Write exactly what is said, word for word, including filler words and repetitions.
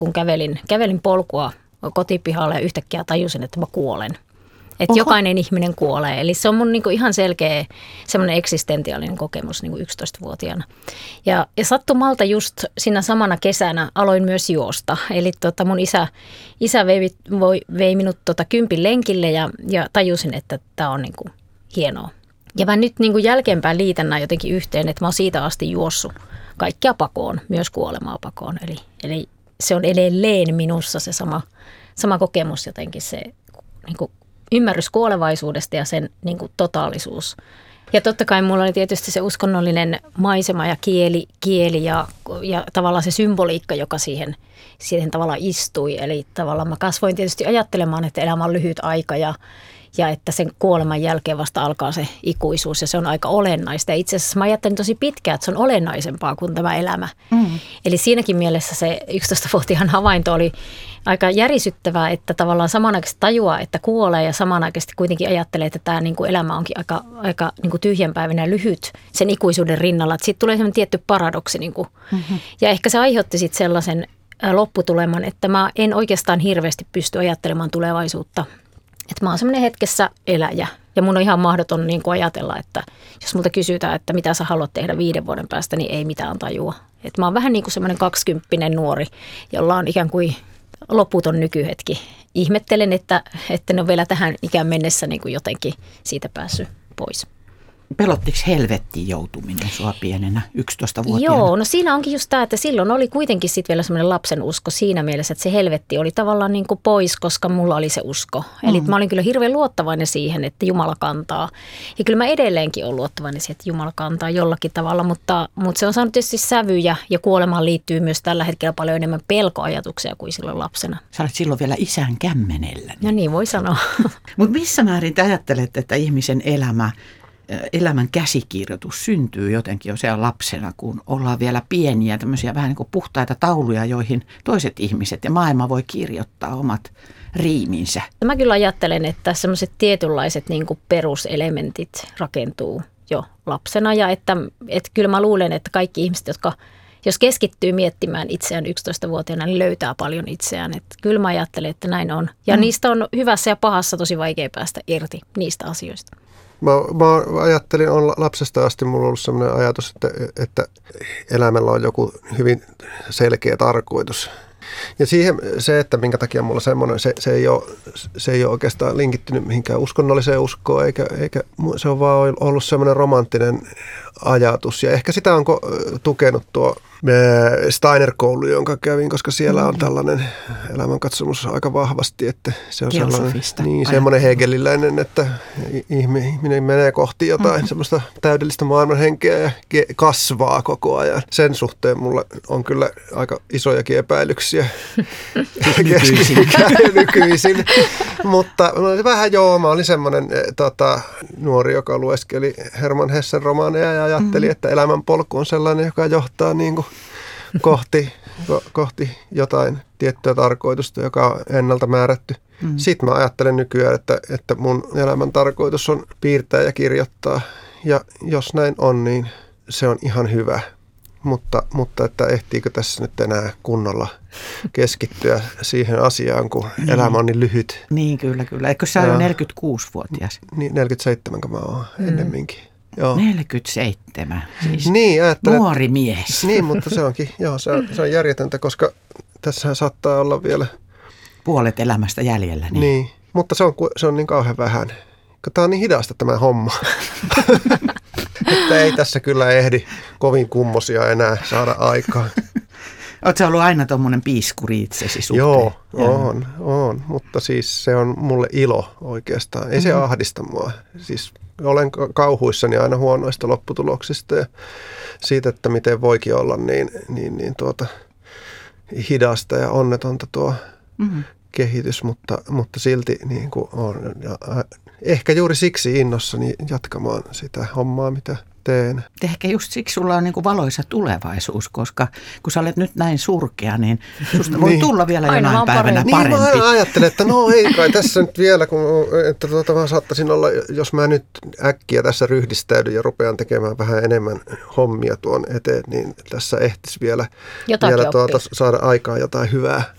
kun kävelin, kävelin polkua kotipihalle ja yhtäkkiä tajusin, että mä kuolen. Että jokainen ihminen kuolee. Eli se on mun niinku ihan selkeä semmoinen eksistentiaalinen kokemus niinku yksitoistavuotiaana. Ja, ja sattumalta just siinä samana kesänä aloin myös juosta. Eli tota mun isä, isä vei, voi, vei minut tota kympin lenkille ja, ja tajusin, että tämä on niinku hienoa. Ja mä nyt niinku jälkeenpäin liitän nämä jotenkin yhteen, että mä oon siitä asti juossut kaikkea pakoon, myös kuolemaa pakoon. Eli, eli se on edelleen minussa se sama, sama kokemus jotenkin se niinku ymmärrys kuolevaisuudesta ja sen niin kuin totaalisuus. Ja totta kai mulla oli tietysti se uskonnollinen maisema ja kieli, kieli ja, ja tavallaan se symboliikka, joka siihen, siihen tavallaan istui. Eli tavallaan mä kasvoin tietysti ajattelemaan, että elämä on lyhyt aika ja, ja että sen kuoleman jälkeen vasta alkaa se ikuisuus ja se on aika olennaista. Ja itse asiassa mä ajattelin tosi pitkään, että se on olennaisempaa kuin tämä elämä. Mm. Eli siinäkin mielessä se yksitoistavuotiaan havainto oli aika järisyttävää, että tavallaan samanaikaisesti tajuaa, että kuolee ja samanaikaisesti kuitenkin ajattelee, että tämä niin kuin elämä onkin aika, aika niin kuin tyhjänpäiväinen ja lyhyt sen ikuisuuden rinnalla. Että siitä tulee sellainen tietty paradoksi. Niin kuin. Mm-hmm. Ja ehkä se aiheutti sitten sellaisen lopputuleman, että mä en oikeastaan hirveästi pysty ajattelemaan tulevaisuutta. Että mä oon semmoinen hetkessä eläjä ja mun on ihan mahdoton niin kuin ajatella, että jos multa kysytään, että mitä sä haluat tehdä viiden vuoden päästä, niin ei mitään tajua. Että mä oon vähän niin kuin semmoinen kaksikymppinen nuori, jolla on ikään kuin loputon nykyhetki. Ihmettelen, että, että ne on vielä tähän ikään mennessä niin kuin jotenkin siitä päässyt pois. Pelottiko helvettiin joutuminen sua pienenä yksitoistavuotiaana? Joo, no siinä onkin just tämä, että silloin oli kuitenkin sitten vielä semmoinen lapsen usko siinä mielessä, että se helvetti oli tavallaan niin kuin pois, koska mulla oli se usko. Mm. Eli mä olin kyllä hirveän luottavainen siihen, että Jumala kantaa. Ja kyllä mä edelleenkin olen luottavainen siihen, että Jumala kantaa jollakin tavalla, mutta, mutta se on saanut tietysti sävyjä ja kuolemaan liittyy myös tällä hetkellä paljon enemmän pelkoajatuksia kuin silloin lapsena. Sä olet silloin vielä isän kämmenellä. No niin, voi sanoa. Mutta missä määrin te ajattelet, että ihmisen elämä elämän käsikirjoitus syntyy jotenkin jo siellä lapsena, kun ollaan vielä pieniä, tämmöisiä vähän niin kuin puhtaita tauluja, joihin toiset ihmiset ja maailma voi kirjoittaa omat riiminsä. Mä kyllä ajattelen, että semmoiset tietynlaiset niin kuin peruselementit rakentuu jo lapsena ja että, että kyllä mä luulen, että kaikki ihmiset, jotka jos keskittyy miettimään itseään yksitoistavuotiaana, niin löytää paljon itseään. Että kyllä mä ajattelen, että näin on. Ja mm. niistä on hyvässä ja pahassa tosi vaikea päästä irti niistä asioista. Mä, mä ajattelin, on lapsesta asti mulla on ollut sellainen ajatus, että, että elämällä on joku hyvin selkeä tarkoitus. Ja siihen se, että minkä takia mulla semmoinen, se, se, ei ole, se ei ole oikeastaan linkittynyt mihinkään uskonnolliseen uskoon, eikä, eikä se on vaan ollut semmoinen romanttinen ajatus. Ja ehkä sitä on tukenut tuo Steiner-koulu, jonka kävin, koska siellä on tällainen elämänkatsomus aika vahvasti, että se on sellainen, niin, semmoinen hegeliläinen, että ihminen menee kohti jotain mm-hmm. semmoista täydellistä maailmanhenkeä ja kasvaa koko ajan. Sen suhteen mulla on kyllä aika isojakin epäilyksiä nykyisin. nykyisin. Mutta vähän joo, mä olin semmoinen tota, nuori, joka lueskeli Hermann Hessen romaaneja ja ajatteli, mm-hmm. että elämänpolku on sellainen, joka johtaa niin kuin kohti, ko, kohti jotain tiettyä tarkoitusta, joka on ennalta määrätty. Mm. Sitten mä ajattelen nykyään, että, että mun elämän tarkoitus on piirtää ja kirjoittaa. Ja jos näin on, niin se on ihan hyvä. Mutta, mutta että ehtiikö tässä nyt enää kunnolla keskittyä siihen asiaan, kun mm. elämä on niin lyhyt. Niin, kyllä, kyllä. Eikö sä ole neljäkymmentäkuusivuotias? Niin, neljäkymmentäseitsemän, kun mä oon mm. ennemminkin. Joo. neljäkymmentäseitsemän, siis niin, nuori mies. Niin, mutta se onkin, joo, se on, se on järjetöntä, koska tässähän saattaa olla vielä puolet elämästä jäljellä. Niin, niin mutta se on, se on niin kauhean vähän. Tämä on niin hidasta tämä homma, että ei tässä kyllä ehdi kovin kummosia enää saada aikaa. Oletko sä ollut aina tuommoinen piiskuri itsesi suhteen? Joo, on, on, mutta siis se on mulle ilo oikeastaan. Ei mm-hmm. se ahdista mua. Siis olen kauhuissani aina huonoista lopputuloksista ja siitä, että miten voikin olla niin, niin, niin tuota, hidasta ja onnetonta tuo mm-hmm. kehitys, mutta, mutta silti niin kuin on. Ja ehkä juuri siksi innossani jatkamaan sitä hommaa, mitä teen. Ehkä just siksi sulla on niin kuin valoisa tulevaisuus, koska kun sä olet nyt näin surkea, niin susta voi niin. tulla vielä aina jonain päivänä parempi. parempi. Niin mä ajattelen, että no ei kai tässä nyt vielä, kun, että tuota, mä saattaisin olla, jos mä nyt äkkiä tässä ryhdistäydyn ja rupean tekemään vähän enemmän hommia tuon eteen, niin tässä ehtisi vielä, vielä tuota, saada aikaan jotain hyvää.